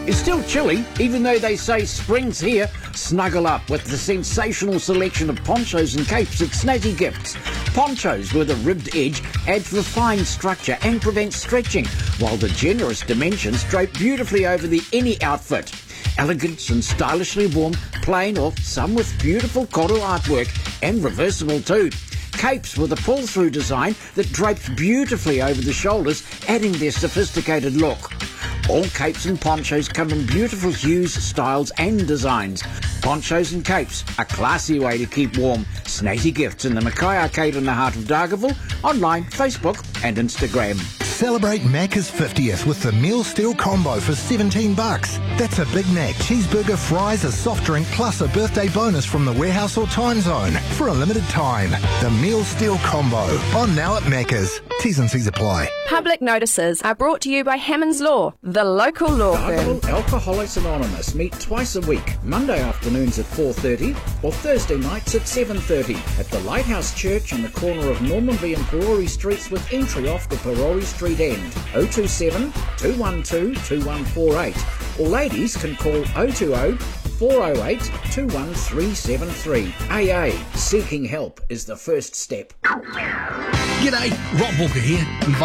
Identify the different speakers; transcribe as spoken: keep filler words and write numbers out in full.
Speaker 1: It's still chilly, even though they say spring's here. Snuggle up with the sensational selection of ponchos and capes at Snazzy Gifts. Ponchos with a ribbed edge adds refined structure and prevents stretching, while the generous dimensions drape beautifully over the any outfit. Elegant and stylishly warm, plain or some with beautiful koro artwork, and reversible too. Capes with a pull-through design that drapes beautifully over the shoulders, adding their sophisticated look. All capes and ponchos come in beautiful hues, styles and designs. Ponchos and capes, a classy way to keep warm. Snazzy Gifts in the Mackay Arcade in the heart of Dargaville, online, Facebook and Instagram.
Speaker 2: Celebrate Macca's fiftieth with the Meal Steal Combo for seventeen bucks. That's a Big Mac, cheeseburger, fries, a soft drink, plus a birthday bonus from the warehouse or time zone for a limited time. The Meal Steal Combo, on now at Macca's. T's and C's apply.
Speaker 3: Public notices are brought to you by Hammond's Law, the local law firm.
Speaker 1: Dargaville Alcoholics Anonymous meet twice a week, Monday afternoons at four thirty or Thursday nights at seven thirty at the Lighthouse Church on the corner of Normanby and Perori Streets with entry off the Perori Street end. oh two seven, two one two, two one four eight. Or ladies can call oh two oh, four oh eight, two one three seven three. A A, seeking help is the first step.
Speaker 4: G'day, Rob Walker here.